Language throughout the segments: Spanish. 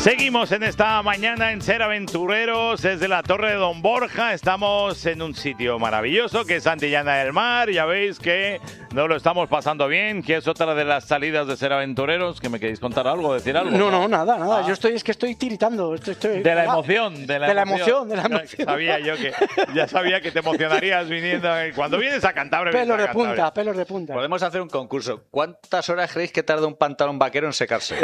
Seguimos en esta mañana en Ser Aventureros desde la Torre de Don Borja. Estamos en un sitio maravilloso que es Santillana del Mar. Ya veis que nos lo estamos pasando bien, que es otra de las salidas de Ser Aventureros. ¿Que me queréis contar algo, decir algo? No, nada. Yo estoy tiritando. De la emoción. De la emoción. Ya sabía que te emocionarías viniendo. Cuando vienes a Cantabria. Pelos de punta. Podemos hacer un concurso. ¿Cuántas horas creéis que tarda un pantalón vaquero en secarse?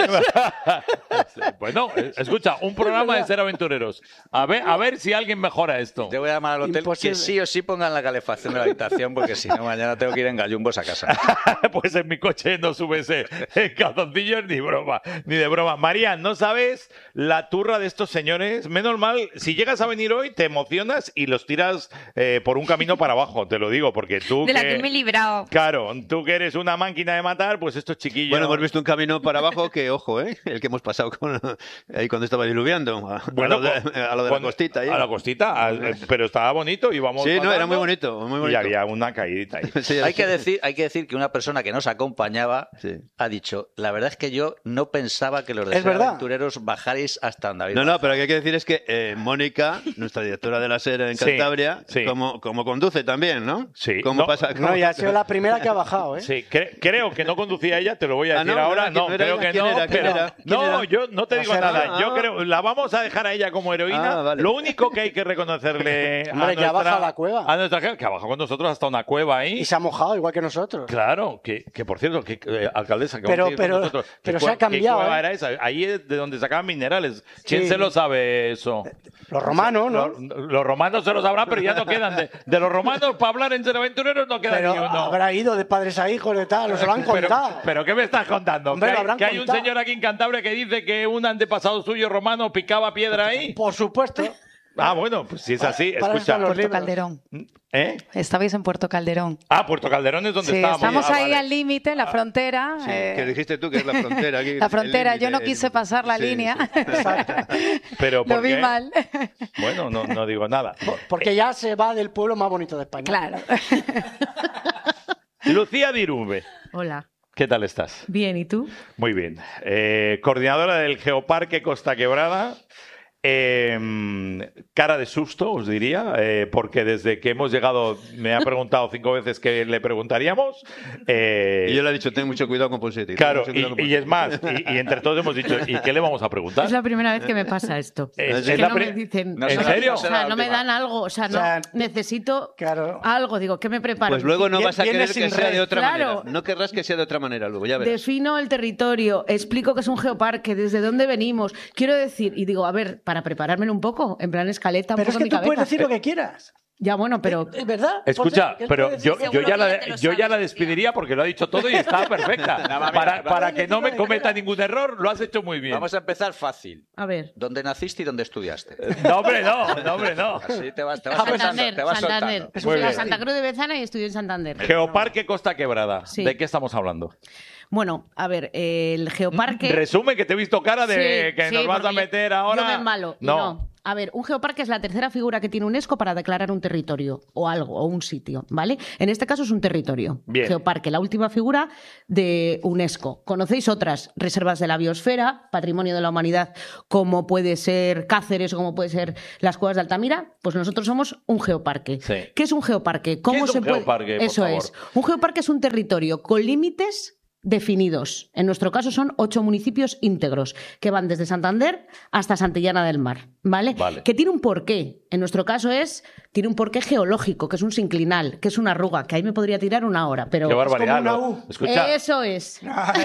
Bueno, escucha, un programa de Ser Aventureros. A ver si alguien mejora esto. Yo voy a llamar al hotel que sí o sí pongan la calefacción de la habitación, porque si no, mañana tengo que ir en gallumbos a casa. Pues en mi coche no subes en calzoncillos ni de broma. María, ¿no sabes la turra de estos señores? Menos mal, si llegas a venir hoy, te emocionas y los tiras por un camino para abajo, te lo digo, porque tú... De la que me he librado. Claro, tú que eres una máquina de matar, pues estos chiquillos... Bueno, hemos visto un camino para abajo que, ojo, el que hemos pasado ahí cuando estaba diluviando. Bueno, a lo de la costita. Ahí. A la costita, pero estaba bonito, íbamos Sí, pasando, era muy bonito. Y había una caídita ahí. Sí, hay que decir que una persona que nos acompañaba ha dicho, la verdad es que yo no pensaba que los de Ser Aventureros bajarais hasta donde habéis No, pero lo que hay que decir es que Mónica, nuestra directora de la SER en Cantabria, como conduce también, ¿no? Sí. Ya ha sido la primera que ha bajado, ¿eh? Sí, creo que no conducía ella, te lo voy a decir ahora. No, creo que no. No, yo no te digo nada. Yo creo, la vamos a dejar a ella como heroína. Vale. Lo único que hay que reconocerle que ha bajado a la cueva. A nuestra gente, que ha bajado con nosotros hasta una cueva ahí. Y se ha mojado igual que nosotros. Claro, que por cierto, alcaldesa, que pero nosotros, se ha cambiado. ¿Qué cueva era esa? Ahí es de donde sacaban minerales. ¿Quién se lo sabe eso? Los romanos, ¿no? Los romanos se lo sabrán, pero ya no quedan. De los romanos, para hablar en Ser Aventureros, no queda ni uno. Habrá ido de padres a hijos, de tal, se lo han contado. ¿Pero qué me estás contando? Hombre, ¿Que hay un señor aquí en Cantabria que dice que un antepasado suyo romano picaba piedra ahí? Por supuesto. Ah, bueno, pues si es así, Para escucha. Puerto Calderón. Estabais en Puerto Calderón. Ah, Puerto Calderón es donde estábamos. Estamos ahí al límite, en la frontera. Sí, que dijiste tú que es la frontera. Aquí, la frontera, yo no quise pasar la línea. Exacto. Pero lo vi mal. Bueno, no digo nada. Porque ya se va del pueblo más bonito de España. Claro. Lucía Dirube. Hola. ¿Qué tal estás? Bien, ¿y tú? Muy bien. Coordinadora del Geoparque Costa Quebrada. Cara de susto, os diría, porque desde que hemos llegado me ha preguntado 5 veces qué le preguntaríamos. Y yo le he dicho, ten mucho cuidado con Pulsetti. Claro, y es más, y entre todos hemos dicho, ¿y qué le vamos a preguntar? Es la primera vez que me pasa esto. Es que la no me dicen... ¿En serio? O sea, no me dan algo, necesito algo, digo, ¿qué me preparo? Pues luego no vas a querer que sea de otra manera. No querrás que sea de otra manera luego, ya verás. Defino el territorio, explico que es un geoparque, desde dónde venimos. Quiero decir, y digo, a ver, para preparármelo un poco, en plan escaleta, pero un poco es que tú puedes decir lo que quieras. Ya, bueno, pero... ¿Es verdad? Escucha, pero yo ya la despediría porque lo ha dicho todo y está perfecta. Para que no me cometa ningún error, lo has hecho muy bien. Vamos a empezar fácil. A ver. ¿Dónde naciste y dónde estudiaste? No, hombre, no. Así te vas Santander. soltando. Fui a Santa Cruz de Bezana y estudié en Santander. Geoparque Costa Quebrada. Sí. ¿De qué estamos hablando? Bueno, a ver, el geoparque... Resume, que te he visto cara de que nos vas a meter ahora... Yo me embalo. No. A ver, un geoparque es la tercera figura que tiene UNESCO para declarar un territorio o algo, o un sitio, ¿vale? En este caso es un territorio. Bien. Geoparque, la última figura de UNESCO. ¿Conocéis otras? Reservas de la biosfera, patrimonio de la humanidad, como puede ser Cáceres o como puede ser las Cuevas de Altamira. Pues nosotros somos un geoparque. Sí. ¿Qué es un geoparque? ¿Qué es un geoparque, por Eso favor? es. Un geoparque es un territorio con límites definidos. En nuestro caso son 8 municipios íntegros que van desde Santander hasta Santillana del Mar, ¿vale? Que tiene un porqué. En nuestro caso tiene un porqué geológico, que es un sinclinal, que es una arruga, que ahí me podría tirar una hora, pero... Qué barbaridad. Es como una U. Escucha. Eso es.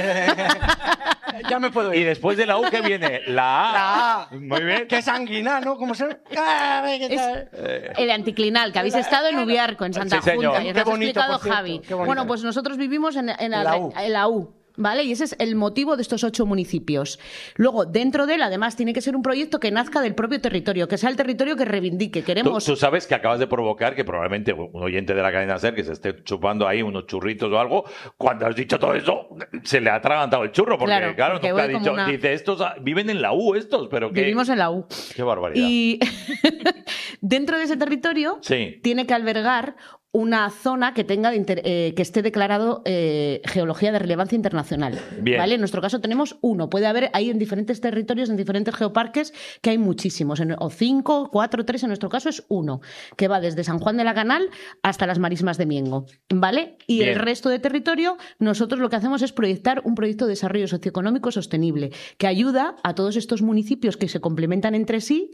Ya me puedo ir. Y después de la U, ¿qué viene? La A. La A. Muy bien. Qué sanguinar, ¿no? Como se... Es el anticlinal, que habéis estado en Ubiarco, en Santa Sí, señor. Junta, y os Qué lo ha bonito, explicado por cierto, Javi. qué bonito. Bueno, pues nosotros vivimos en la U. ¿Vale? Y ese es el motivo de estos 8 municipios. Luego, dentro de él, además, tiene que ser un proyecto que nazca del propio territorio, que sea el territorio que reivindique. Queremos... Tú sabes que acabas de provocar que probablemente un oyente de la cadena SER que se esté chupando ahí unos churritos o algo, cuando has dicho todo eso, se le ha atragantado el churro, porque claro porque nunca ha voy como dicho, una... dice, estos viven en la U estos, pero que... Vivimos en la U. Qué barbaridad. Y dentro de ese territorio Sí. tiene que albergar una zona que tenga que esté declarado geología de relevancia internacional. Bien. ¿Vale? En nuestro caso tenemos uno. Puede haber ahí en diferentes territorios, en diferentes geoparques, que hay muchísimos. O 5, 4, 3, en nuestro caso es uno, que va desde San Juan de la Canal hasta las Marismas de Miengo. ¿Vale? Y Bien. el resto de territorio, nosotros lo que hacemos es proyectar un proyecto de desarrollo socioeconómico sostenible que ayuda a todos estos municipios que se complementan entre sí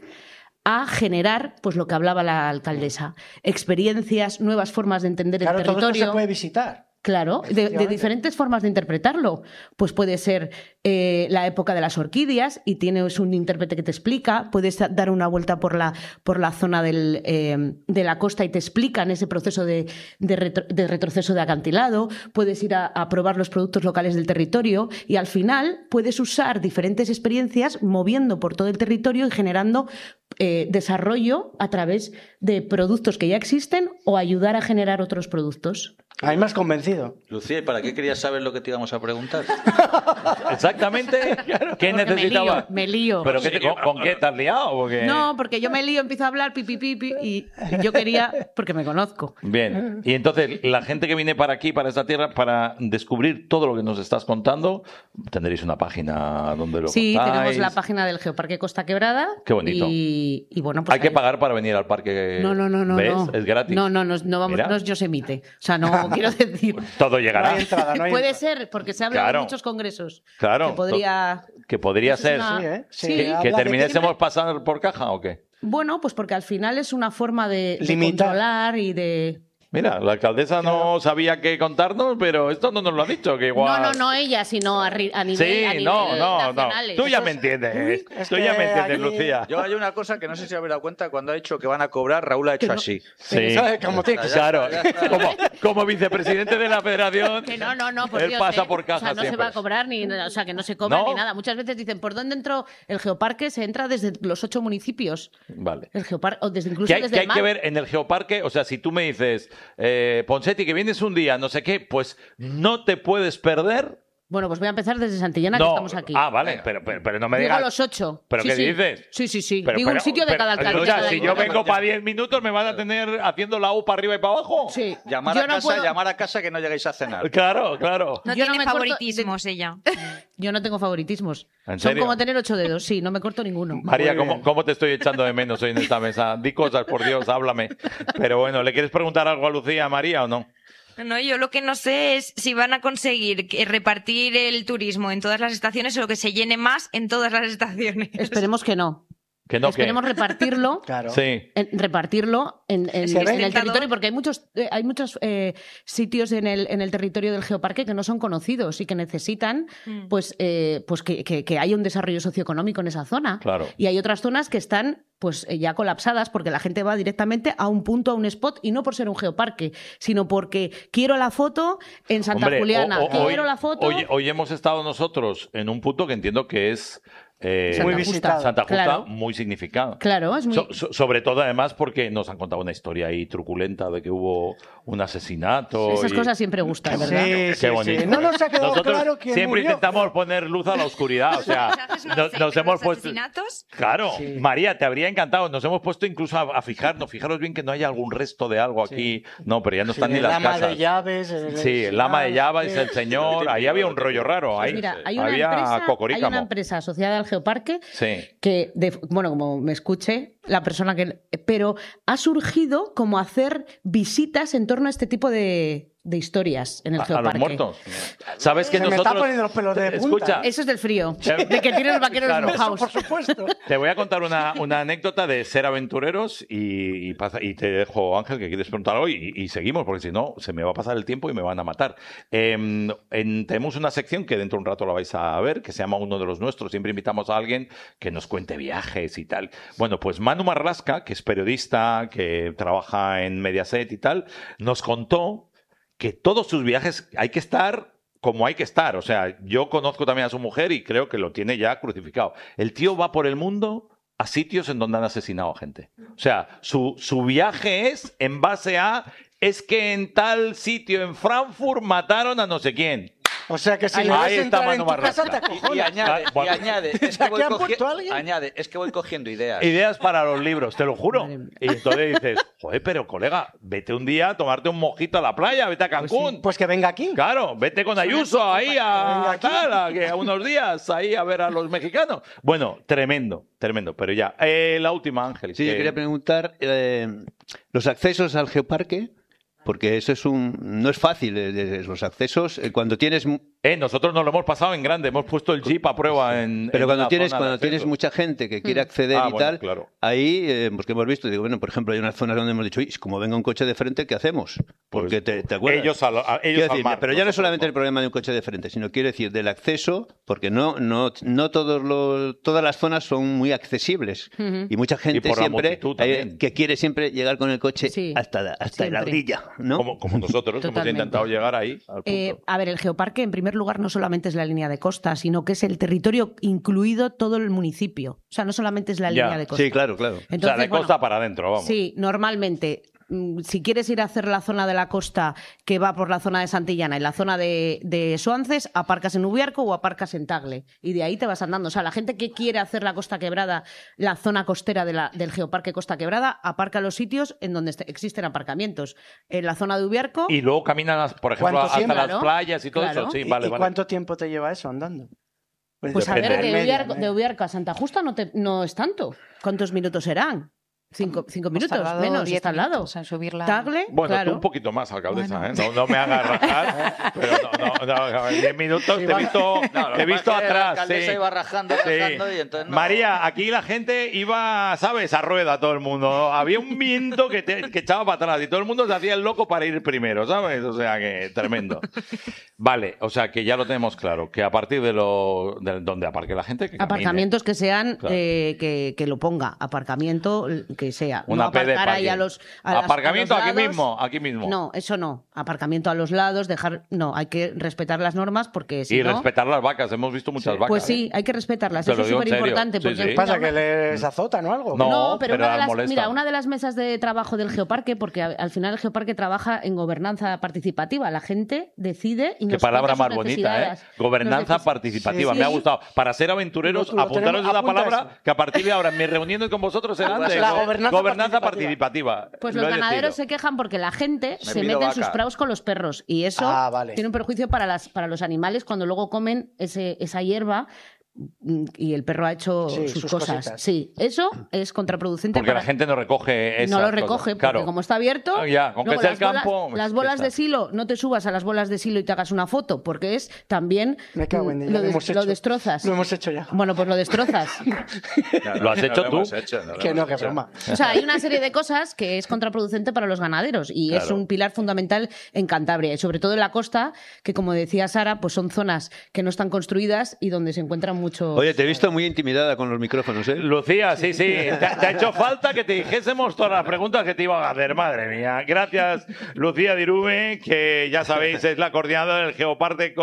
a generar, pues lo que hablaba la alcaldesa, experiencias, nuevas formas de entender el territorio. Todo esto se puede visitar. Claro, de diferentes formas de interpretarlo. Pues puede ser la época de las orquídeas y tienes un intérprete que te explica, puedes dar una vuelta por la zona de la costa y te explican ese proceso de retroceso de acantilado, puedes ir a probar los productos locales del territorio y al final puedes usar diferentes experiencias moviendo por todo el territorio y generando desarrollo a través de productos que ya existen o ayudar a generar otros productos. A mí me has convencido. Lucía, ¿y para qué querías saber lo que te íbamos a preguntar? Exactamente. ¿Qué necesitabas? Me lío. ¿Pero con qué te has liado? Porque... No, porque yo me lío, empiezo a hablar, y yo quería, porque me conozco. Bien. Y entonces, la gente que viene para aquí, para esta tierra, para descubrir todo lo que nos estás contando, tendréis una página donde lo Sí, contáis. tenemos la página del Geoparque Costa Quebrada. Qué bonito. Y bueno, pues ¿Hay que pagar para venir al parque? No. ¿Ves? No. ¿Es gratis? No vamos, no es Yosemite. O sea, no quiero decir. Todo llegará. No hay entrada, no hay Puede entrada. ser, porque se habla de muchos congresos. Claro. Que podría ser. Sí, ¿Que terminésemos pasar por caja o qué? Bueno, pues porque al final es una forma de Limitar. controlar y de... Mira, la alcaldesa no sabía qué contarnos, pero esto no nos lo ha dicho, que igual... No ella, sino a nivel Sí, no. nacionales. Tú ya me entiendes. Tú ya me entiendes, Lucía. Yo hay una cosa que no sé si habéis dado cuenta, cuando ha dicho que van a cobrar, Raúl ha hecho así. Sí, ¿Sabes? Como te... claro. Como vicepresidente de la federación, Que no, por él Dios, pasa por caja o sea, no siempre. se va a cobrar, que no se cobra ¿No? ni nada. Muchas veces dicen, ¿por dónde entró el geoparque? Se entra desde los 8 municipios. Vale. El geoparque, o incluso ¿Qué desde hay el mar. que ver en el geoparque? O sea, si tú me dices, Ponseti, que vienes un día, no sé qué, pues no te puedes perder. Bueno, pues voy a empezar desde Santillana, que estamos aquí. Ah, vale, pero no me Digo digas... los 8. ¿Pero sí, qué sí. dices? Sí. Pero, Digo un sitio de cada alcalde. Escucha, si yo vengo para 10 minutos, ¿me van a tener haciendo la U para arriba y para abajo? Sí. Llamar a casa que no lleguéis a cenar. Claro. No Yo no tiene me favoritismos ella. Yo no tengo favoritismos. ¿En Son serio? como tener 8 dedos, sí, no me corto ninguno. María, ¿cómo te estoy echando de menos hoy en esta mesa? Di cosas, por Dios, háblame. Pero bueno, ¿le quieres preguntar algo a Lucía, María, o no? No, yo lo que no sé es si van a conseguir repartir el turismo en todas las estaciones o que se llene más en todas las estaciones. Esperemos que no. Que no, Esperemos repartirlo. Claro. Sí. repartirlo en el tentador. territorio, porque hay muchos sitios en el territorio del geoparque que no son conocidos y que necesitan pues que haya un desarrollo socioeconómico en esa zona. Claro. Y hay otras zonas que están pues ya colapsadas porque la gente va directamente a un punto, a un spot, y no por ser un geoparque, sino porque quiero la foto en Santa Juliana, quiero la foto... Hoy hemos estado nosotros en un punto que entiendo que es... Muy visitado. Santa Justa, Claro. muy significado. Claro, es muy... Sobre todo, además, porque nos han contado una historia ahí truculenta de que hubo un asesinato. Esas cosas siempre gustan, ¿verdad? Qué bonito. Sí. No nos ha quedado Nosotros claro quién siempre murió. intentamos poner luz a la oscuridad. O sea, nos hemos puesto... asesinatos? Claro, Sí. María, te habría encantado. Nos hemos puesto incluso a fijarnos. Fijaros bien que no haya algún resto de algo aquí. No, pero ya no están ni el las ama casas. de llaves. Sí, el ama de llaves, el señor. Ahí había un rollo raro. Pues Ahí mira, hay había una cocorícamo. empresa asociada al geoparque Sí. que, bueno, como me escuche la persona pero ha surgido como hacer visitas en torno a este tipo de historias en el A geoparque. los muertos. ¿Sabes que Se me nosotros... está poniendo los pelos de punta. Escucha, Eso es del frío, de que tienen los vaqueros Claro. mojados. Por supuesto. te voy a contar una anécdota de ser aventureros y te dejo, Ángel, que quieres preguntar algo y seguimos, porque si no, se me va a pasar el tiempo y me van a matar. Tenemos una sección que dentro de un rato la vais a ver, que se llama Uno de los Nuestros. Siempre invitamos a alguien que nos cuente viajes y tal. Bueno, pues Manu Marlasca, que es periodista, que trabaja en Mediaset y tal, nos contó que todos sus viajes hay que estar como hay que estar. O sea, yo conozco también a su mujer y creo que lo tiene ya crucificado. El tío va por el mundo a sitios en donde han asesinado a gente. O sea, su viaje es en base a... Es que en tal sitio en Frankfurt mataron a no sé quién. O sea que si ahí le ves está entrar en Manu tu casa, te Y acojonas. añade, es que voy cogiendo ideas. Ideas para los libros, te lo juro. Y entonces dices, joder, pero colega, vete un día a tomarte un mojito a la playa, vete a Cancún. Pues que venga aquí. Claro, vete con Ayuso ahí a unos días ahí a ver a los mexicanos. Bueno, tremendo. Pero ya, la última, Ángel. Sí, yo quería preguntar, los accesos al geoparque, porque eso no es fácil, los accesos, cuando tienes... nosotros nos lo hemos pasado en grande, hemos puesto el Jeep a prueba Pero cuando tienes mucha gente que quiere acceder y tal, claro. Ahí, porque hemos visto, digo, bueno, por ejemplo, hay unas zonas donde hemos dicho, como venga un coche de frente, ¿qué hacemos? Porque te acuerdas. Ellos decir, pero ya no es solamente el problema de un coche de frente, sino quiero decir del acceso, porque no todas las zonas son muy accesibles. Y mucha gente siempre que quiere siempre llegar con el coche hasta la orilla, ¿no? Como nosotros, hemos intentado llegar ahí al punto. A ver, el geoparque, en primer lugar, no solamente es la línea de costa, sino que es el territorio incluido todo el municipio. O sea, no solamente es la línea de costa. Sí, claro. Entonces, o sea, de costa para adentro, vamos. Sí, normalmente, si quieres ir a hacer la zona de la costa que va por la zona de Santillana y la zona de Soances, aparcas en Ubiarco o aparcas en Tagle. Y de ahí te vas andando. O sea, la gente que quiere hacer la Costa Quebrada, la zona costera del Geoparque Costa Quebrada, aparca los sitios en donde existen aparcamientos. En la zona de Ubiarco... Y luego caminan, por ejemplo, hasta las playas y todo eso. Sí, vale. ¿Cuánto tiempo te lleva eso andando? Pues a ver, de Ubiarco a Santa Justa no es tanto. ¿Cuántos minutos serán? 5 minutos, menos, está al lado. Tagle, bueno, claro. Tú un poquito más, alcaldesa, bueno. No me hagas rajar, pero 10 minutos te he visto atrás. La alcaldesa iba rajando y entonces no. María, aquí la gente iba, ¿sabes? A rueda todo el mundo. Había un viento que echaba para atrás y todo el mundo se hacía el loco para ir primero, ¿sabes? O sea, que tremendo. Vale, o sea, que ya lo tenemos claro, que a partir de donde aparque la gente, que aparcamientos que sean, claro. que lo ponga, aparcamiento que sea. Una no aparcar ahí aparcamiento a los lados. aquí mismo. No, eso no. Aparcamiento a los lados, no, hay que respetar las normas porque si no... respetar las vacas, hemos visto muchas vacas. Pues sí, hay que respetarlas, eso es súper importante. ¿Qué pasa, que les azotan o algo? No, pero una de las mesas de trabajo del Geoparque, porque al final el Geoparque trabaja en gobernanza participativa, la gente decide y nos... Qué palabra más bonita, ¿eh? Gobernanza participativa, me ha gustado. Para ser aventureros, apuntaros esa palabra, que a partir de ahora en mis reuniones con vosotros serán de gobernanza participativa. Pues los ganaderos se quejan porque la gente se mete en sus praus con los perros y eso tiene un perjuicio para los animales cuando luego comen esa hierba y el perro ha hecho sus cosas. Cositas. Sí, eso es contraproducente. Porque la gente no recoge esas No lo recoge, cosas. porque como está abierto, con que sea el campo... Las bolas de silo, no te subas a las bolas de silo y te hagas una foto, porque es también... Me cago en ella, lo destrozas. Lo hemos hecho ya. Bueno, pues lo destrozas. ¿Lo has hecho tú? Que broma. O sea, hay una serie de cosas que es contraproducente para los ganaderos y es un pilar fundamental en Cantabria y sobre todo en la costa, que como decía Sara, pues son zonas que no están construidas y donde se encuentran muchos... Oye, te he visto muy intimidada con los micrófonos, ¿eh? Lucía, sí. Te ha hecho falta que te dijésemos todas las preguntas que te iban a hacer, madre mía. Gracias, Lucía Dirube, que ya sabéis es la coordinadora del Geoparque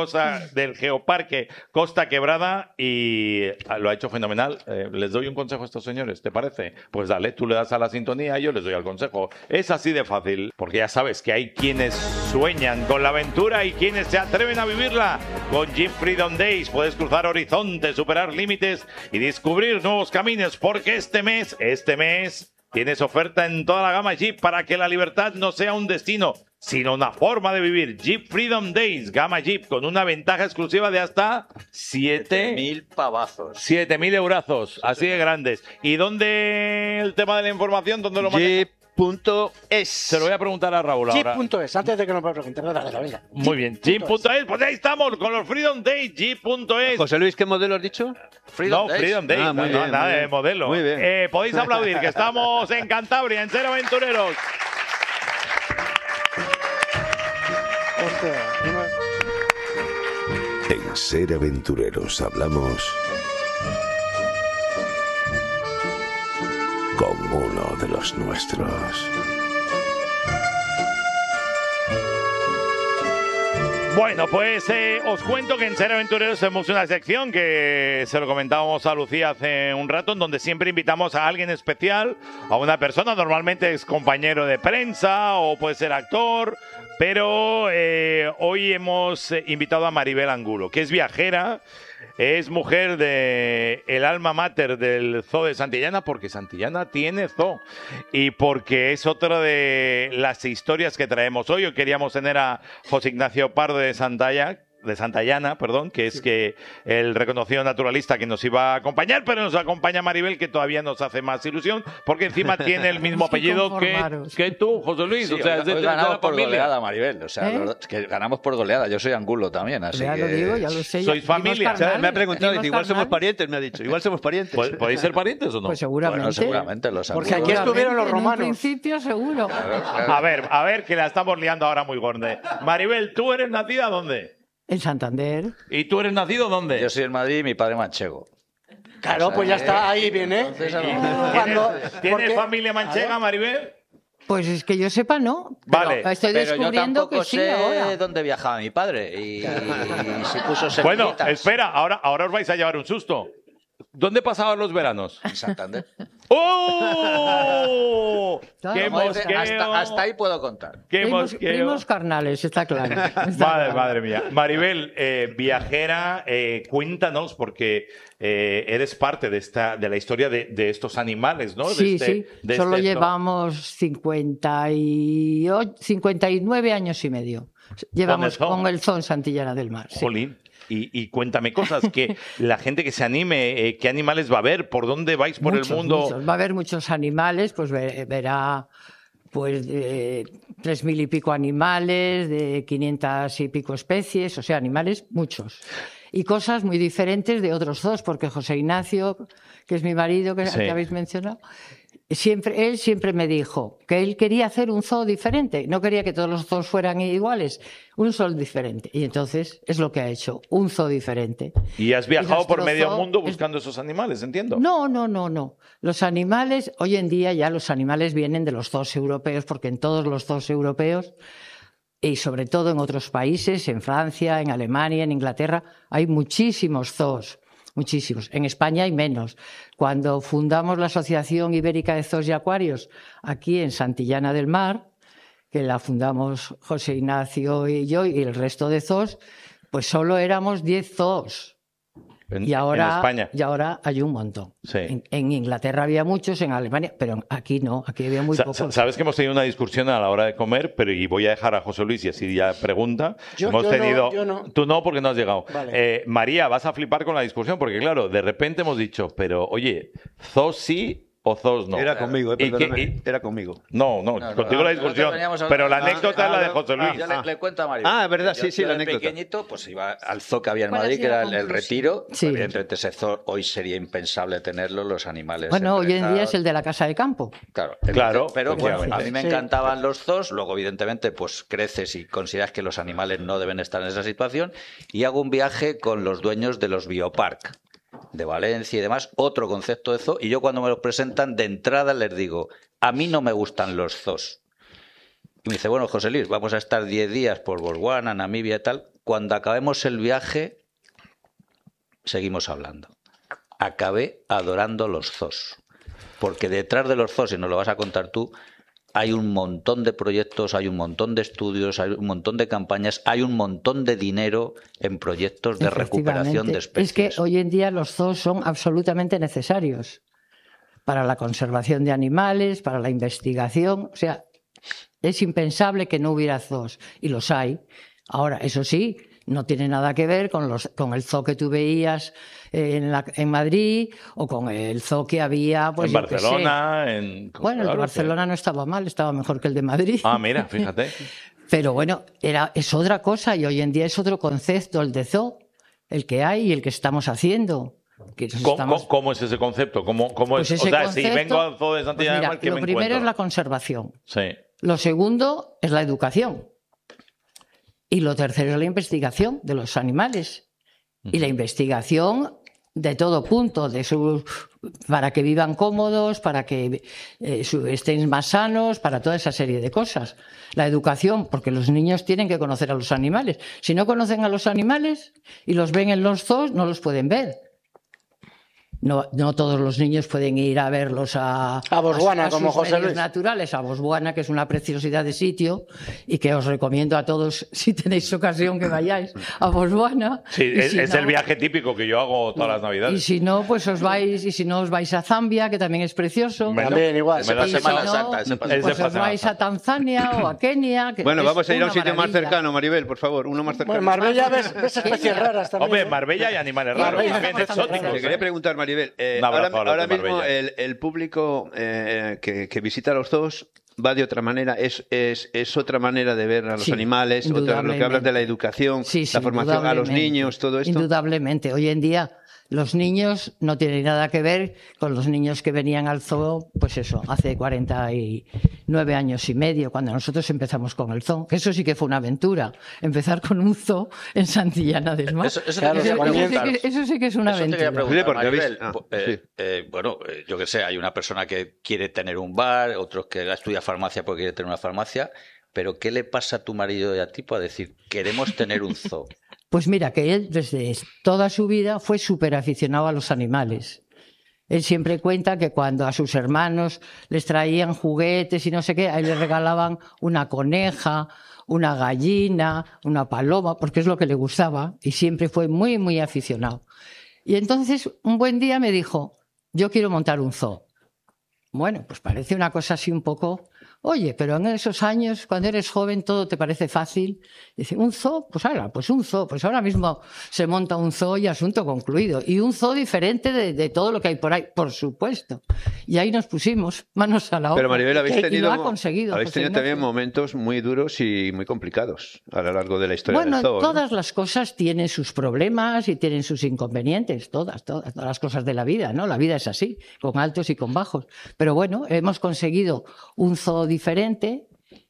Costa Quebrada y lo ha hecho fenomenal. Les doy un consejo a estos señores, ¿te parece? Pues dale, tú le das a la sintonía y yo les doy al consejo. Es así de fácil, porque ya sabes que hay quienes sueñan con la aventura y quienes se atreven a vivirla. Con Jeep Freedom Days puedes cruzar horizontes, superar límites y descubrir nuevos caminos, porque este mes tienes oferta en toda la gama Jeep para que la libertad no sea un destino, sino una forma de vivir. Jeep Freedom Days, gama Jeep, con una ventaja exclusiva de hasta 7.000 pavazos. 7.000 eurazos, así de grandes. ¿Y dónde el tema de la información? ¿Dónde lo manejas? Jeep.es. Se lo voy a preguntar a Raúl ahora. Jeep.es, antes de que nos pregunten. Venga. Muy bien, Jeep.es, pues ahí estamos con los Freedom Days, Jeep.es. José Luis, ¿qué modelo has dicho? Freedom Days. Muy bien, nada de modelo. Muy bien. Podéis aplaudir, que estamos en Cantabria, en Ser Aventureros. En Ser Aventureros hablamos con uno de los nuestros. Bueno, pues os cuento que en Ser Aventureros tenemos una sección que se lo comentábamos a Lucía hace un rato, en donde siempre invitamos a alguien especial, a una persona, normalmente es compañero de prensa o puede ser actor, pero hoy hemos invitado a Maribel Angulo, que es viajera, es mujer de el alma mater del Zoo de Santillana, porque Santillana tiene zoo y porque es otra de las historias que traemos hoy. Hoy queríamos tener a José Ignacio Pardo de Santillana, que es que el reconocido naturalista que nos iba a acompañar, pero nos acompaña Maribel, que todavía nos hace más ilusión, porque encima tiene el mismo apellido que tú, José Luis. Sí, hoy ganamos por goleada, Maribel. O sea, es que ganamos por goleada. Yo soy Angulo también, así ya que... lo digo, ya lo sé. ¿Sois familia? Me ha preguntado, dice, igual somos parientes, me ha dicho. Igual somos parientes. ¿Podéis ser parientes o no? Pues seguramente. Bueno, seguramente los Porque aquí estuvieron los romanos. En principio, seguro. A ver, que la estamos liando ahora muy gorda. Maribel, ¿tú eres nacida dónde? En Santander. ¿Y tú eres nacido dónde? Yo soy en Madrid y mi padre manchego. Claro, O sea, pues ya está, ahí viene. ¿Tienes familia manchega, Maribel? Pues es que yo sepa, no. Vale. Estoy Pero yo descubriendo tampoco que sí sé ahora. dónde viajaba mi padre y si puso semillitas. Bueno, espera, ahora os vais a llevar un susto. ¿Dónde pasaban los veranos? En Santander. ¡Oh! ¡Qué mosqueo! Hasta ahí puedo contar. ¡Qué mosqueo! Primos carnales, está claro. Madre mía. Maribel, viajera, cuéntanos, porque eres parte de la historia de estos animales, ¿no? Sí. Solo llevamos 59 años y medio. Llevamos con el zoo en Santillana del Mar. Jolín. Y cuéntame cosas, que la gente que se anime, ¿qué animales va a haber? ¿Por dónde vais por el mundo? Muchos. Va a haber muchos animales, pues verá pues 3.000 y pico animales, de 500 y pico especies, o sea, animales muchos. Y cosas muy diferentes de otros zoos, porque José Ignacio, que es mi marido, que habéis mencionado, él siempre me dijo que él quería hacer un zoo diferente, no quería que todos los zoos fueran iguales, un zoo diferente. Y entonces es lo que ha hecho, un zoo diferente. ¿Y has viajado por medio mundo buscando esos animales, entiendo? No. Los animales, hoy en día ya los animales vienen de los zoos europeos, porque en todos los zoos europeos, y sobre todo en otros países, en Francia, en Alemania, en Inglaterra, hay muchísimos zoos. Muchísimos. En España hay menos. Cuando fundamos la Asociación Ibérica de Zoos y Acuarios, aquí en Santillana del Mar, que la fundamos José Ignacio y yo y el resto de zoos, pues solo éramos 10 zoos. Y ahora, en España. Y ahora hay un montón. Sí. En Inglaterra había muchos, en Alemania, pero aquí no, aquí había muy pocos. Sabes que hemos tenido una discusión a la hora de comer, y voy a dejar a José Luis y así ya pregunta. Yo no. Tú no, porque no has llegado. Vale. María, vas a flipar con la discusión, porque claro, de repente hemos dicho, pero oye, zoos sí o zoos no. Era conmigo, era conmigo. No, contigo la discusión, pero la anécdota es la de José Luis. Yo le cuento a Mario. Ah, verdad, sí, la anécdota. Pequeñito, pues iba al zoo que había en Madrid, que era el Retiro. Sí. Evidentemente ese zoo hoy sería impensable tenerlo, los animales. Bueno, hoy en día es el de la Casa de Campo. Claro, pero bueno, a mí me encantaban los zoos, luego evidentemente pues creces y consideras que los animales no deben estar en esa situación, y hago un viaje con los dueños de los biopark de Valencia y demás, otro concepto de zoo, y yo cuando me los presentan de entrada les digo, a mí no me gustan los zoos. Y me dice, bueno, José Luis, vamos a estar 10 días por Botswana, Namibia y tal, cuando acabemos el viaje seguimos hablando. Acabé adorando los zoos, porque detrás de los zoos, y nos lo vas a contar tú, hay un montón de proyectos, hay un montón de estudios, hay un montón de campañas, hay un montón de dinero en proyectos de recuperación de especies. Es que hoy en día los zoos son absolutamente necesarios para la conservación de animales, para la investigación. O sea, es impensable que no hubiera zoos, y los hay. Ahora, eso sí, no tiene nada que ver con el zoo que tú veías en Madrid o con el zoo que había pues, en Barcelona. Bueno, el de Barcelona no estaba mal, estaba mejor que el de Madrid. Ah, mira, fíjate. Pero bueno, es otra cosa, y hoy en día es otro concepto el de zoo, el que hay y el que estamos haciendo. ¿Cómo es ese concepto? ¿Cómo pues es? O sea, si vengo al zoo de Santillana del Mar, ¿qué me encuentro? Lo primero es la conservación. Sí. Lo segundo es la educación. Y lo tercero es la investigación de los animales. Y la investigación de todo punto, para que vivan cómodos, para que estén más sanos, para toda esa serie de cosas. La educación, porque los niños tienen que conocer a los animales. Si no conocen a los animales y los ven en los zoos, no los pueden ver. No todos los niños pueden ir a verlos a Botswana, como José Luis. Naturales, a Botswana, que es una preciosidad de sitio y que os recomiendo a todos, si tenéis ocasión, que vayáis a Botswana. Sí, es el viaje típico que yo hago todas las Navidades. Y si no, pues os vais a Zambia, que también es precioso. También igual. La Semana Santa. Pues os vais a Tanzania o a Kenia. Bueno, vamos a ir a un sitio más cercano, Maribel, por favor, uno más cercano. Bueno, Marbella ves especies raras también. Hombre, Marbella hay animales raros, también exóticos. Te quería preguntar, Maribel, ahora mismo el público que visita los zoos va de otra manera, es otra manera de ver a los animales, lo que hablas de la educación, la formación a los niños, todo esto. Indudablemente, hoy en día los niños no tienen nada que ver con los niños que venían al zoo, pues eso, hace 49 años y medio, cuando nosotros empezamos con el zoo. Eso sí que fue una aventura, empezar con un zoo en Santillana del Mar. Eso sí que es una aventura. Bueno, yo qué sé, hay una persona que quiere tener un bar, otros que estudia farmacia porque quiere tener una farmacia, pero ¿qué le pasa a tu marido y a ti para decir, queremos tener un zoo? Pues mira, que él desde toda su vida fue súper aficionado a los animales. Él siempre cuenta que cuando a sus hermanos les traían juguetes y no sé qué, a él le regalaban una coneja, una gallina, una paloma, porque es lo que le gustaba, y siempre fue muy, muy aficionado. Y entonces un buen día me dijo, yo quiero montar un zoo. Bueno, pues parece una cosa así un poco... Oye, pero en esos años, cuando eres joven, todo te parece fácil. Dice, ¿un zoo? Pues un zoo. Pues ahora mismo se monta un zoo y asunto concluido. Y un zoo diferente de todo lo que hay por ahí, por supuesto. Y ahí nos pusimos manos a la obra. Pero Maribel, habéis tenido también momentos muy duros y muy complicados a lo largo de la historia del zoo. Bueno, todas las cosas tienen sus problemas y tienen sus inconvenientes. Todas las cosas de la vida, ¿no? La vida es así, con altos y con bajos. Pero bueno, hemos conseguido un zoo diferente,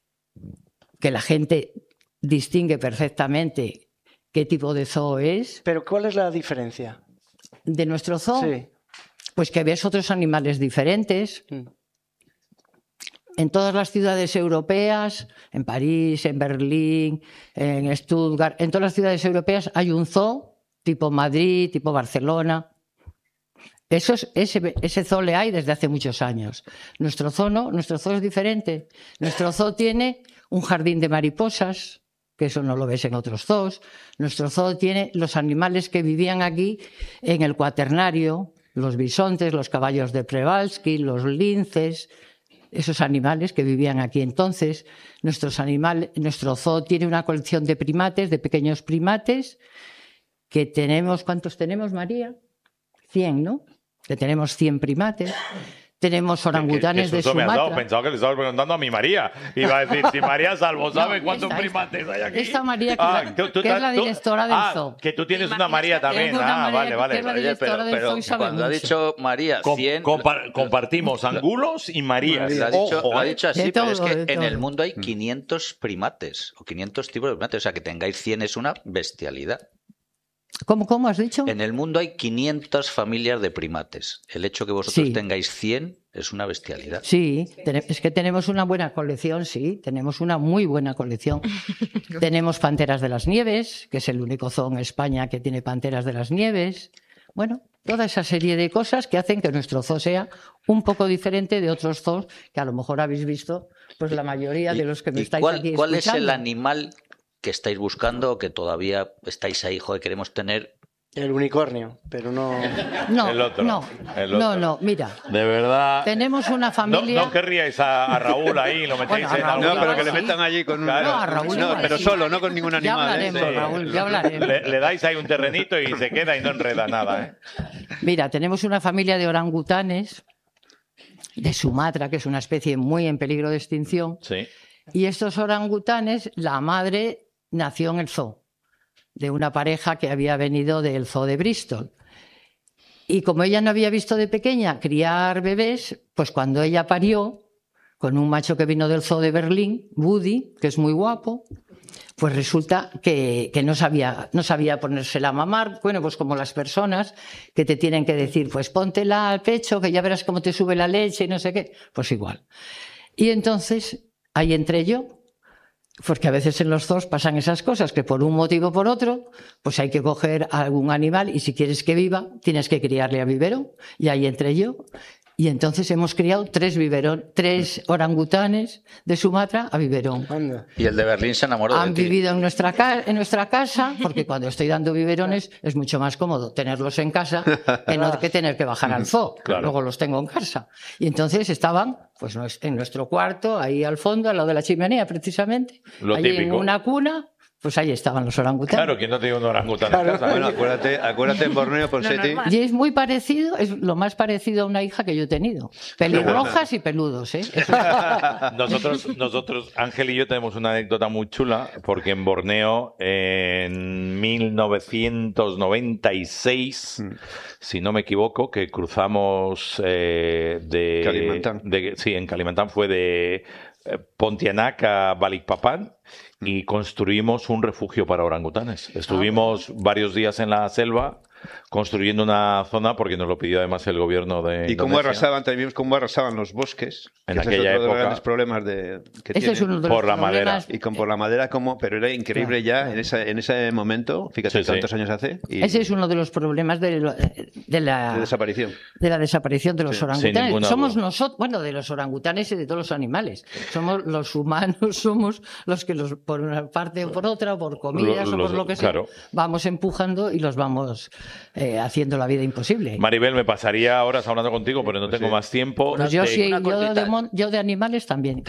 que la gente distingue perfectamente qué tipo de zoo es. ¿Pero cuál es la diferencia? ¿De nuestro zoo? Sí. Pues que ves otros animales diferentes. En todas las ciudades europeas, en París, en Berlín, en Stuttgart, en todas las ciudades europeas hay un zoo, tipo Madrid, tipo Barcelona. Ese zoo le hay desde hace muchos años. Nuestro zoo no, nuestro zoo es diferente. Nuestro zoo tiene un jardín de mariposas, que eso no lo ves en otros zoos. Nuestro zoo tiene los animales que vivían aquí en el Cuaternario, los bisontes, los caballos de Przewalski, los linces, esos animales que vivían aquí entonces. Nuestro zoo tiene una colección de primates, de pequeños primates, que tenemos, ¿cuántos tenemos, María? 100, ¿no? Que tenemos 100 primates. Tenemos orangutanes de Sumatra. Pensaba que le estaba preguntando a mi María. Iba a decir, si María Salvo sabe cuántos primates hay aquí. Esta María, que es la directora del zoo. Que tú tienes una María también. Vale. Que es la directora del zoo y sabe cuando mucho. Ha dicho María 100... Compartimos angulos y Marías. Lo ha dicho así, pero es que en el mundo hay 500 primates, o 500 tipos de primates. O sea, que tengáis 100 es una bestialidad. ¿Cómo has dicho? En el mundo hay 500 familias de primates. El hecho que vosotros tengáis 100 es una bestialidad. Sí, es que tenemos una buena colección, sí, tenemos una muy buena colección. Tenemos panteras de las nieves, que es el único zoo en España que tiene panteras de las nieves. Bueno, toda esa serie de cosas que hacen que nuestro zoo sea un poco diferente de otros zoos que a lo mejor habéis visto, pues la mayoría de los que me estáis aquí escuchando. ¿Cuál es el animal que estáis buscando o que todavía estáis ahí, joder, queremos tener? El unicornio, pero no... El otro. No, mira. De verdad. Tenemos una familia... No querríais a Raúl ahí, lo metéis en algún No, pero que le metan allí con un... Claro. No, a Raúl no, pero solo, no con ningún animal. Ya hablaremos, Raúl, ya hablaremos. Le dais ahí un terrenito y se queda y no enreda nada, Mira, tenemos una familia de orangutanes de Sumatra, que es una especie muy en peligro de extinción. Sí. Y estos orangutanes, la madre nació en el zoo, de una pareja que había venido del zoo de Bristol. Y como ella no había visto de pequeña criar bebés, pues cuando ella parió, con un macho que vino del zoo de Berlín, Woody, que es muy guapo, pues resulta que no sabía ponérsela a mamar. Bueno, pues como las personas que te tienen que decir, pues póntela al pecho, que ya verás cómo te sube la leche y no sé qué. Pues igual. Y entonces, ahí entré yo, porque a veces en los zoos pasan esas cosas, que por un motivo o por otro, pues hay que coger a algún animal y si quieres que viva, tienes que criarle a biberón. Y ahí entré yo. Y entonces hemos criado 3 orangutanes de Sumatra a biberón. Y el de Berlín se enamoró de ti. Han vivido en nuestra casa, porque cuando estoy dando biberones es mucho más cómodo tenerlos en casa que no que tener que bajar al zoo. Claro. Luego los tengo en casa. Y entonces estaban pues en nuestro cuarto, ahí al fondo, al lado de la chimenea precisamente. Lo allí típico. En una cuna. Pues ahí estaban los orangutanes. Claro, ¿quién no tiene un orangután en casa? Bueno, acuérdate en Borneo, Ponseti. Y es muy parecido, es lo más parecido a una hija que yo he tenido. Pelirrojas y peludos, ¿eh? Nosotros, Ángel y yo tenemos una anécdota muy chula, porque en Borneo, en 1996, si no me equivoco, que cruzamos Kalimantan. Sí, en Kalimantan fue de Pontianak a Balikpapan y construimos un refugio para orangutanes. Estuvimos varios días en la selva construyendo una zona porque nos lo pidió además el gobierno de Indonesia. Y cómo arrasaban los bosques. En aquella época. Uno de los grandes problemas que ese es uno de los por la madera. Y por la madera, pero era increíble ya en ese momento. Fíjate cuántos años hace. Ese es uno de los problemas de la desaparición. De la desaparición de los orangutanes. Somos duda. nosotros, bueno, de los orangutanes y de todos los animales. Somos los humanos, somos los que por una parte o por otra, o por comidas o por lo que sea, vamos empujando y los vamos haciendo la vida imposible. Maribel, me pasaría horas hablando contigo, pero no tengo más tiempo. Pues yo de animales también.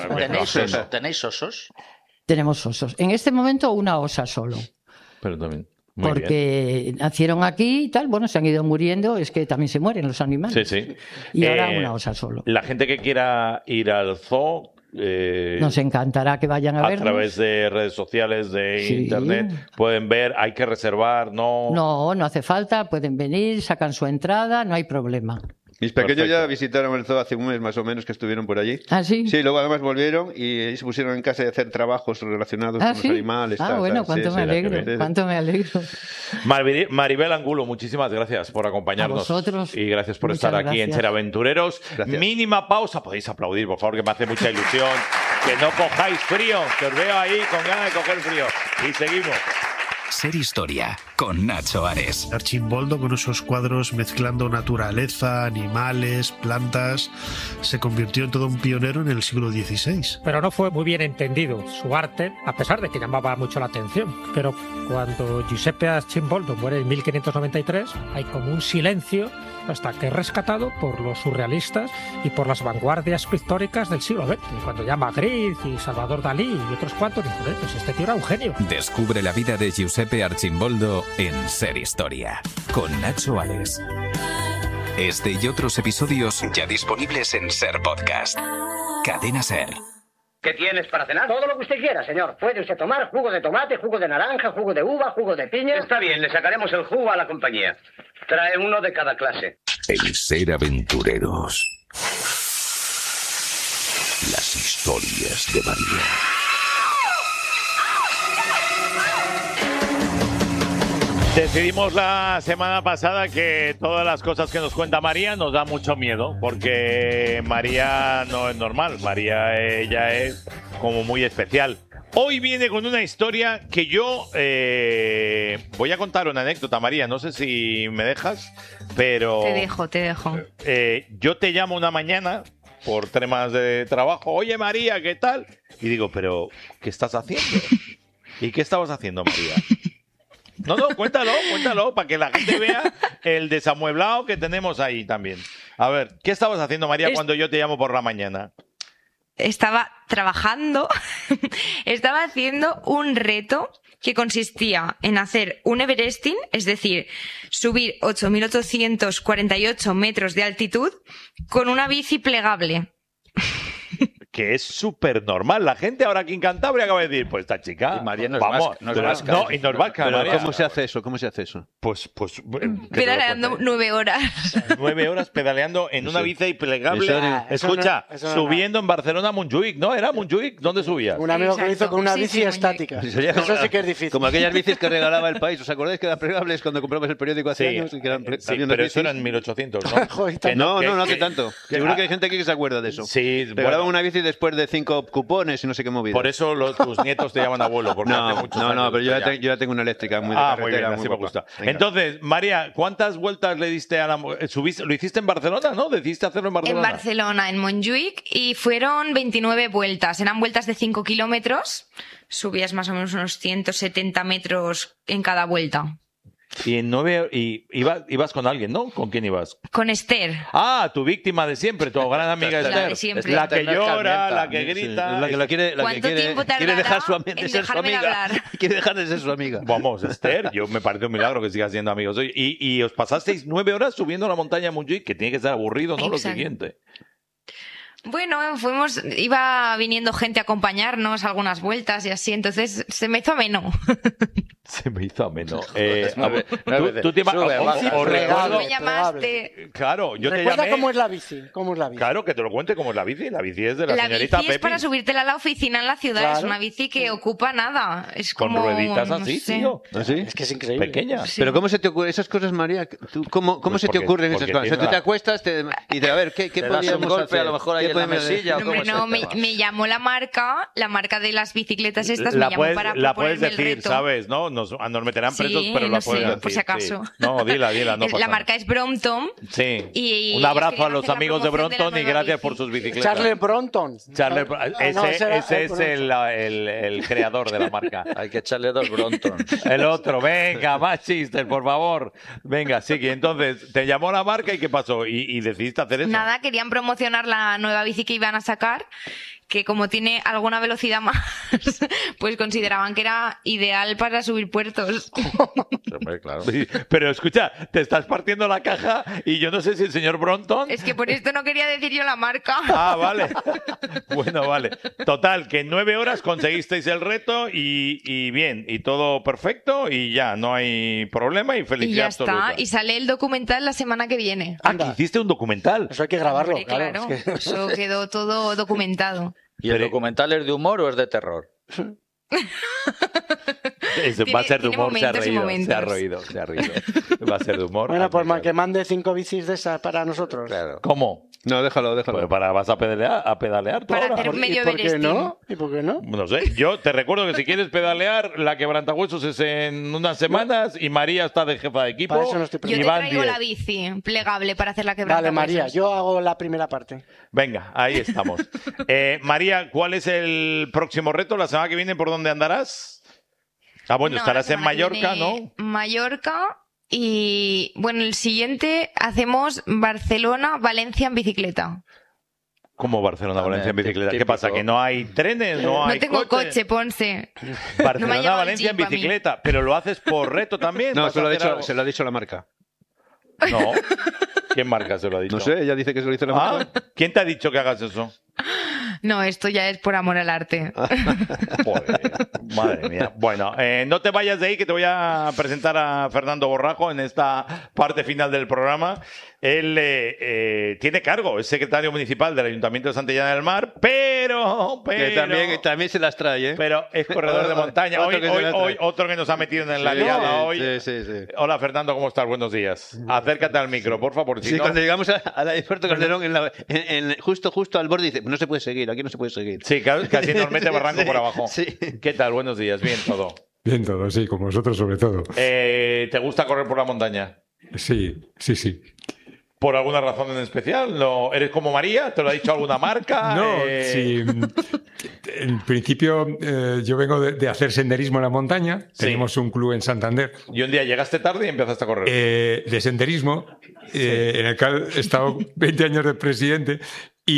¿Tenéis osos? Tenemos osos. En este momento una osa solo. Pero también. Porque nacieron aquí y tal, bueno, se han ido muriendo, es que también se mueren los animales. Sí. Y ahora una osa solo. La gente que quiera ir al zoo... nos encantará que vayan a vernos. A través de redes sociales, de internet, pueden ver, hay que reservar, ¿no? No hace falta, pueden venir, sacan su entrada, no hay problema. Mis pequeños ya visitaron el zoo hace un mes más o menos que estuvieron por allí. ¿Ah, sí? Sí, luego además volvieron y se pusieron en casa a hacer trabajos relacionados con los animales. Bueno, cuánto me alegro. Maribel Angulo, muchísimas gracias por acompañarnos. A vosotros. Y gracias por estar aquí en Ser Aventureros. Gracias. Mínima pausa, podéis aplaudir, por favor, que me hace mucha ilusión. Que no cojáis frío, que os veo ahí con ganas de coger frío. Y seguimos. Ser Historia, con Nacho Ares. Archimboldo, con esos cuadros mezclando naturaleza, animales, plantas, se convirtió en todo un pionero en el siglo XVI. Pero no fue muy bien entendido su arte, a pesar de que llamaba mucho la atención. Pero cuando Giuseppe Archimboldo muere en 1593, hay como un silencio hasta que es rescatado por los surrealistas y por las vanguardias pictóricas del siglo XX. Y cuando ya Magritte y Salvador Dalí y otros cuantos, pues este tío era un genio. Descubre la vida de Giuseppe Archimboldo en Ser Historia, con Nacho Ares. Este y otros episodios ya disponibles en Ser Podcast. Cadena Ser. ¿Qué tienes para cenar? Todo lo que usted quiera, señor. Puede usted tomar jugo de tomate, jugo de naranja, jugo de uva, jugo de piña. Está bien, le sacaremos el jugo a la compañía. Trae uno de cada clase. En Ser Aventureros. Las historias de María. Decidimos la semana pasada que todas las cosas que nos cuenta María nos da mucho miedo, porque María no es normal, ella es como muy especial. Hoy viene con una historia que yo voy a contar una anécdota, María, no sé si me dejas, pero... Te dejo. Yo te llamo una mañana por temas de trabajo, oye María, ¿qué tal? Y digo, pero ¿qué estás haciendo? ¿Y qué estabas haciendo, María? No, cuéntalo, para que la gente vea el desamueblado que tenemos ahí también. A ver, ¿qué estabas haciendo, María, cuando yo te llamo por la mañana? Estaba trabajando, estaba haciendo un reto que consistía en hacer un Everesting, es decir, subir 8.848 metros de altitud con una bici plegable. que es súper normal. La gente ahora aquí en Cantabria acaba de decir, pues esta chica, y María no es vamos, vasca, no es vasca. No, y no es vasca. Pero María. ¿cómo se hace eso? ¿Cómo se hace eso? Pues pedaleando 9 horas. 9 horas pedaleando en una bici plegable. Escucha, subiendo en Barcelona a Montjuïc, ¿no? ¿Era Montjuïc? ¿Dónde subías? Un amigo que lo hizo con una bici estática. Eso sí que es difícil. Como aquellas bicis que regalaba el país. ¿Os acordáis que eran plegables cuando compramos el periódico hace años? Y que eran pero eso era en 1800, ¿no? No hace tanto. Seguro que hay gente aquí que se acuerda de eso. Sí, regalaban una bici después de 5 cupones y no sé qué movida. Por eso tus nietos te llaman abuelo. Porque hace muchos años, pero yo ya tengo una eléctrica muy de carretera. Muy bien, así me gusta. Entonces, María, ¿cuántas vueltas le diste a la... ¿Lo hiciste en Barcelona, no? ¿Decidiste hacerlo en Barcelona? En Barcelona, en Montjuïc, y fueron 29 vueltas. Eran vueltas de 5 kilómetros. Subías más o menos unos 170 metros en cada vuelta. Y en 9 ibas con alguien, ¿no? ¿Con quién ibas? Con Esther. Ah, tu víctima de siempre, tu gran amiga Esther. La de siempre. La que llora, la que grita. La que quiere dejar de ser su amiga. Quiere dejar de ser su amiga. Vamos, Esther, me parece un milagro que sigas siendo amigos. Y os pasasteis 9 horas subiendo la montaña Montjuïc, que tiene que ser aburrido, ¿no? Exacto. Lo siguiente. Bueno, iba viniendo gente a acompañoarnos algunas vueltas y así, entonces se me hizo ameno. Se me hizo ameno. Tú te me llamaste. Claro, yo te llamé. ¿Cómo es la bici? Claro, que te lo cuente cómo es la bici. La bici es de la señorita Pepi. La bici es para subírtela a la oficina en la ciudad. Claro. Es una bici que ocupa nada. Es como... Con rueditas así, tío. ¿Así? Es que es increíble. Pequeña. Sí. Pero ¿cómo se te ocurren esas cosas, María? ¿Cómo se te ocurren esas cosas? O sea, tú te acuestas y a ver, ¿qué podríamos hacer? A lo mejor ahí en la mesilla. No, me llamó la marca de las bicicletas estas, me llamó para proponerme la puedes decir, el reto. ¿Sabes? ¿No? Nos meterán presos, pero la puedes decir. Por si acaso. Sí. No, dila, no pasa La marca es Brompton. Sí. Un abrazo a los amigos de Brompton y gracias por sus bicicletas. Charlie Brompton. Ese es el creador de la marca. Hay que echarle 2 Brompton. El otro, venga, más chistes, por favor. Venga, sí, que entonces te llamó la marca y ¿qué pasó? ¿Y decidiste hacer eso? Nada, querían promocionar la nueva bici que iban a sacar, que como tiene alguna velocidad más, pues consideraban que era ideal para subir puertos. Claro. Sí, pero escucha, te estás partiendo la caja y yo no sé si el señor Brompton... Es que por esto no quería decir yo la marca. Ah, vale. Bueno, vale. Total, que en 9 horas conseguisteis el reto y bien, y todo perfecto y ya, no hay problema y felicidad y ya absoluta. Está, y sale el documental la semana que viene. Ah, que hiciste un documental. Eso hay que grabarlo. Hombre, claro. Es que... Eso quedó todo documentado. ¿Y el documental es de humor o es de terror? Va a ser de humor, se ha reído. Va a ser de humor. Bueno, pues que mande 5 bicis de esas para nosotros. Claro. ¿Cómo? No, déjalo. Pues vas a pedalear tú para ahora. Hacer medio ¿Y por qué no? ¿Y por qué no? No sé. Yo te recuerdo que si quieres pedalear, la quebrantahuesos es en unas semanas y María está de jefa de equipo. Para eso no estoy yo te traigo la bici plegable para hacer la quebrantahuesos. Vale, María, yo hago la primera parte. Venga, ahí estamos. María, ¿cuál es el próximo reto? ¿La semana que viene por dónde andarás? Ah, bueno, estarás en Mallorca, ¿no? Mallorca. Y bueno, el siguiente hacemos Barcelona-Valencia en bicicleta. ¿Cómo Barcelona-Valencia en bicicleta? ¿Qué pasa? ¿Que no hay trenes? ¿No hay tengo coche, Ponce. Barcelona-Valencia en bicicleta. ¿Pero lo haces por reto también? No, se lo ha dicho la marca. No. ¿Quién marca se lo ha dicho? No sé, ella dice que se lo dice la marca. ¿Quién te ha dicho que hagas eso? No, esto ya es por amor al arte. Joder, madre mía. Bueno, no te vayas de ahí que te voy a presentar a Fernando Borrajo en esta parte final del programa. Él tiene cargo, es secretario municipal del Ayuntamiento de Santillana del Mar, pero que también se las trae, ¿eh? Pero es corredor de montaña. Hoy otro que nos ha metido en la liada hoy. Sí. Hola, Fernando, ¿cómo estás? Buenos días. Acércate al micro, por favor. Sí, cuando llegamos al aeropuerto Calderón, justo al borde, dice, no se puede seguir, aquí no se puede seguir. Sí, casi nos mete barranco por abajo. Sí. ¿Qué tal? Buenos días, bien todo. Bien todo, sí, como vosotros sobre todo. ¿Te gusta correr por la montaña? Sí. ¿Por alguna razón en especial? ¿No? ¿Eres como María? ¿Te lo ha dicho alguna marca? No, sí. En principio yo vengo de hacer senderismo en la montaña. Sí. Tenemos un club en Santander. ¿Y un día llegaste tarde y empezaste a correr? De senderismo, en el que he estado 20 años de presidente y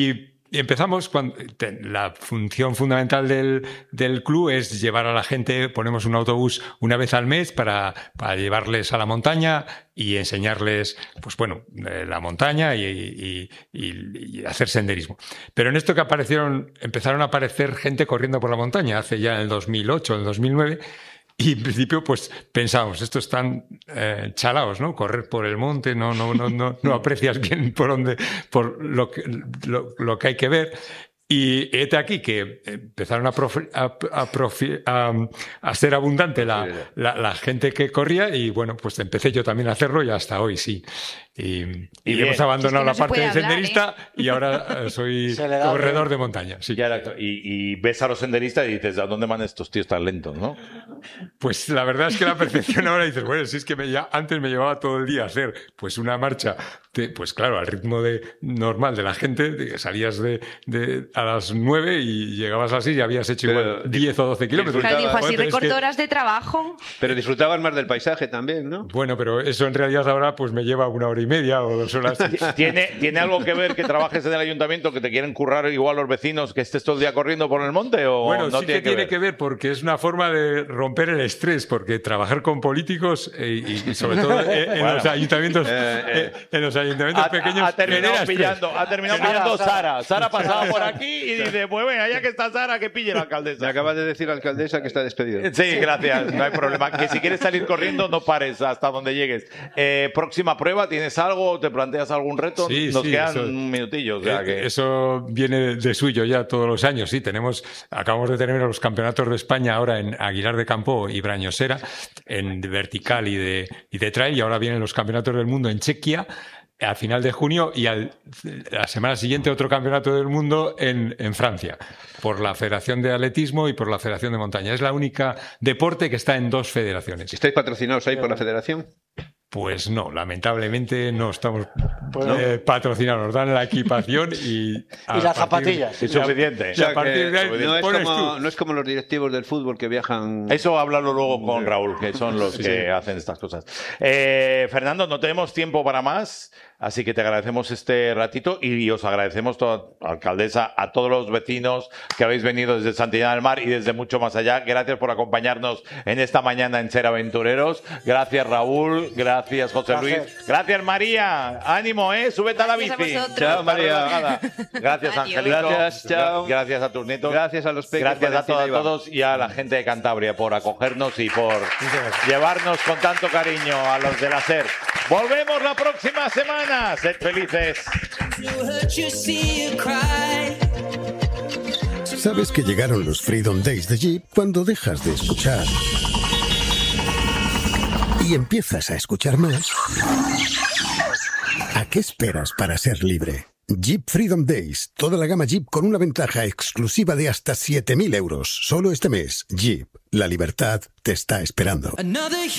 empezamos cuando la función fundamental del club es llevar a la gente, ponemos un autobús una vez al mes para llevarles a la montaña y enseñarles, pues bueno, la montaña y hacer senderismo. Pero en esto que empezaron a aparecer gente corriendo por la montaña, hace ya en el 2008, en el 2009, y en principio, pues pensábamos, estos están chalaos, ¿no? Correr por el monte, no aprecias bien por lo que hay que ver. Y este aquí que empezaron a ser abundante la gente que corría y bueno, pues empecé yo también a hacerlo y hasta hoy sí. Y hemos abandonado la parte de senderista y ahora soy corredor de montaña. Sí. Y ves a los senderistas y dices, ¿a dónde van estos tíos tan lentos, no? Pues la verdad es que la percepción ahora dices, bueno, si es que antes me llevaba todo el día a hacer pues una marcha, pues claro, al ritmo normal de la gente, salías a las 9 y llegabas así y habías hecho igual 10 o 12 kilómetros. Claro, dijo, así recorto horas de trabajo. Pero disfrutabas más del paisaje también, ¿no? Bueno, pero eso en realidad ahora pues me lleva 1 hora y media o 2 horas. ¿Tiene algo que ver que trabajes en el ayuntamiento, que te quieren currar igual los vecinos, que estés todo el día corriendo por el monte? ¿O bueno, no sí que tiene que ver porque es una forma de romper el estrés, porque trabajar con políticos y sobre todo en los ayuntamientos pequeños ha terminado pillando Sara. Sara pasaba por aquí y dice, pues venga, ya que está Sara, que pille la alcaldesa. Me acabas de decir la alcaldesa que está despedida. Sí, gracias, no hay problema. Que si quieres salir corriendo, no pares hasta donde llegues. Próxima prueba, ¿tienes algo? ¿Te planteas algún reto? Nos quedan un minutillo. O sea que... Eso viene de suyo ya todos los años, sí. Acabamos de tener los campeonatos de España ahora en Aguilar de Campo y Brañosera, en vertical y de trail, y ahora vienen los campeonatos del mundo en Chequia a final de junio y la semana siguiente otro campeonato del mundo en Francia, por la Federación de Atletismo y por la Federación de Montaña. Es la única deporte que está en 2 federaciones. ¿Estáis patrocinados ahí por la federación? Pues no, lamentablemente no estamos patrocinados. Nos dan la equipación y las zapatillas. Es suficiente. O sea, no es como los directivos del fútbol que viajan. Eso háblalo luego con Raúl, que son los que hacen estas cosas. Fernando, no tenemos tiempo para más, así que te agradecemos este ratito y os agradecemos, alcaldesa, a todos los vecinos que habéis venido desde Santillana del Mar y desde mucho más allá. Gracias por acompañarnos en esta mañana en Ser Aventureros. Gracias, Raúl. Gracias, José Luis. Gracias, María. Ánimo, súbete a la bici. Chao, María. Gracias, Angelito. Gracias, chao. Gracias a tus nietos. Gracias a los pequeños. Gracias a todos y a la gente de Cantabria por acogernos y por llevarnos con tanto cariño a los de la SER. Volvemos la próxima semana. Sed felices. Sabes que llegaron los Freedom Days de Jeep cuando dejas de escuchar y empiezas a escuchar más. ¿A qué esperas para ser libre? Jeep Freedom Days. Toda la gama Jeep con una ventaja exclusiva de hasta 7.000 euros. Solo este mes. Jeep. La libertad te está esperando.